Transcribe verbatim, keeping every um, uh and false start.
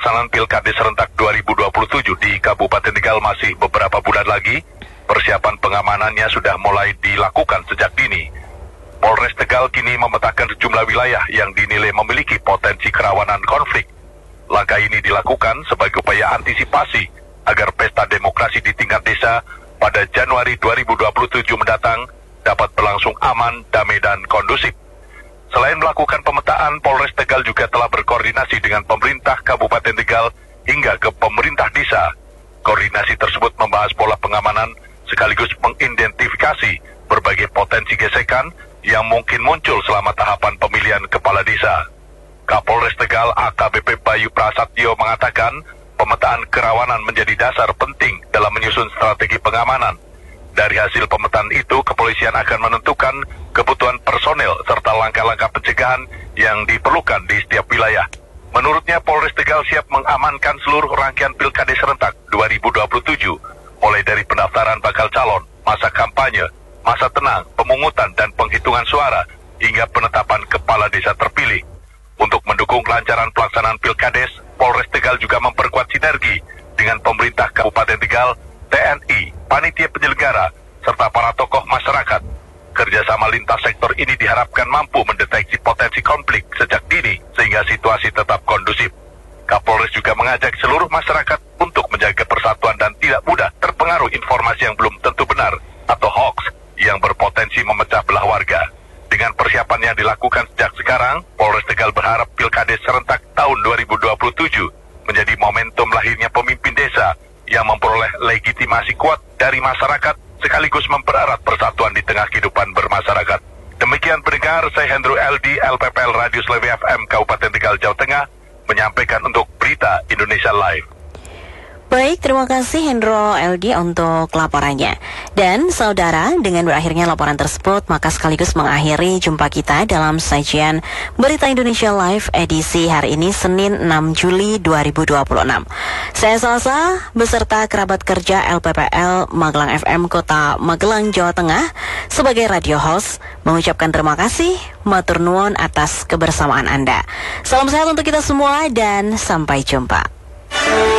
pelaksanaan Pilkades serentak dua ribu dua puluh tujuh di Kabupaten Tegal masih beberapa bulan lagi, persiapan pengamanannya sudah mulai dilakukan sejak dini. Polres Tegal kini memetakan sejumlah wilayah yang dinilai memiliki potensi kerawanan konflik. Langkah ini dilakukan sebagai upaya antisipasi agar pesta demokrasi di tingkat desa pada Januari dua ribu dua puluh tujuh mendatang dapat berlangsung aman, damai, dan kondusif. Selain melakukan pemetaan, Polres Tegal juga telah berkoordinasi dengan pemerintah Kabupaten Tegal hingga ke pemerintah desa. Koordinasi tersebut membahas pola pengamanan sekaligus mengidentifikasi berbagai potensi gesekan yang mungkin muncul selama tahapan pemilihan kepala desa. Kapolres Tegal A K B P Bayu Prasetyo mengatakan pemetaan kerawanan menjadi dasar penting dalam menyusun strategi pengamanan. Dari hasil pemetaan itu, kepolisian akan menentukan kebutuhan personel serta langkah-langkah pencegahan yang diperlukan di setiap wilayah. Menurutnya, Polres Tegal siap mengamankan seluruh rangkaian Pilkades serentak dua ribu dua puluh tujuh, mulai dari pendaftaran bakal calon, masa kampanye, masa tenang, pemungutan dan penghitungan suara, hingga penetapan kepala desa terpilih. Untuk mendukung kelancaran pelaksanaan Pilkades, Polres Tegal juga memperkuat sinergi dengan pemerintah Kabupaten Tegal, T N I, panitia penyelenggara, serta para tokoh masyarakat. Kerjasama lintas sektor ini diharapkan mampu mendeteksi potensi konflik sejak dini sehingga situasi tetap kondusif. Kapolres juga mengajak seluruh masyarakat untuk menjaga persatuan dan tidak mudah terpengaruh informasi yang belum tentu benar atau hoax yang berpotensi memecah belah warga. Dengan persiapan yang dilakukan sejak sekarang, Polres Tegal berharap Pilkades serentak tahun dua ribu dua puluh tujuh menjadi momentum lahirnya pemimpin desa yang memperoleh legitimasi kuat dari masyarakat sekaligus mempererat persatuan di tengah kehidupan bermasyarakat. Demikian pendengar, saya Hendro L D, L P P L Radio Slevi F M Kabupaten Tegal, Jawa Tengah, menyampaikan untuk Berita Indonesia Live. Baik, terima kasih Hendro L D untuk laporannya. Dan saudara, dengan berakhirnya laporan tersebut, maka sekaligus mengakhiri jumpa kita dalam sajian Berita Indonesia Live edisi hari ini Senin enam Juli dua ribu dua puluh enam. Saya Salsa beserta kerabat kerja L P P L Magelang F M Kota Magelang, Jawa Tengah sebagai radio host mengucapkan terima kasih, matur nuwun atas kebersamaan Anda. Salam sehat untuk kita semua dan sampai jumpa.